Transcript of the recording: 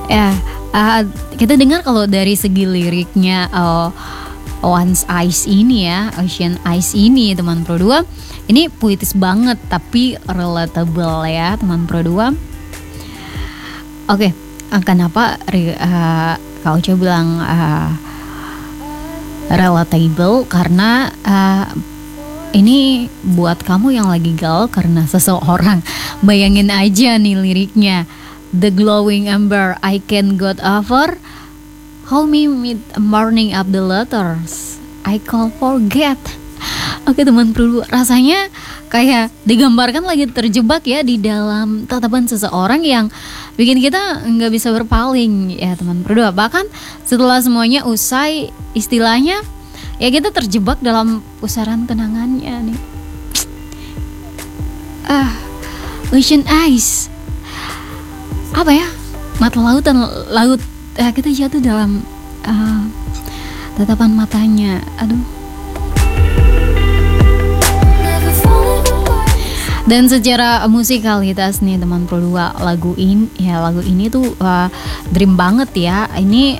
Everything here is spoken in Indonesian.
Ya, kita dengar kalau dari segi liriknya Ocean Eyes ini ya, Ocean Eyes ini teman Pro 2, ini puitis banget tapi relatable ya teman Pro 2. Oke, kenapa Kak Ocha bilang relatable? Karena ini buat kamu yang lagi galau karena seseorang. Bayangin aja nih liriknya. The glowing ember I can got over, hold me with morning up the letters I call forget. Oke teman Pro 2, rasanya kayak digambarkan lagi terjebak ya di dalam tatapan seseorang yang bikin kita nggak bisa berpaling ya teman Pro 2. Bahkan setelah semuanya usai, istilahnya ya kita terjebak dalam pusaran kenangannya nih. Ocean Eyes, apa ya, mata lautan laut, kita jatuh dalam tatapan matanya. Aduh. Dan secara musikalitas nih teman Pro 2, lagu ini tuh dream banget ya. Ini